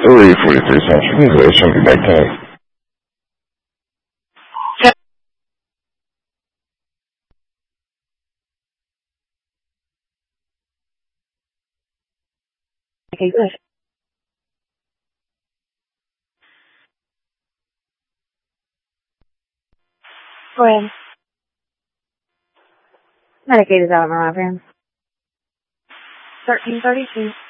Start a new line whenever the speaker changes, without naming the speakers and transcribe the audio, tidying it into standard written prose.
3:43 Central English. I'll be back tonight.
Okay, good. Go ahead. Medicaid is out in my room. 1332.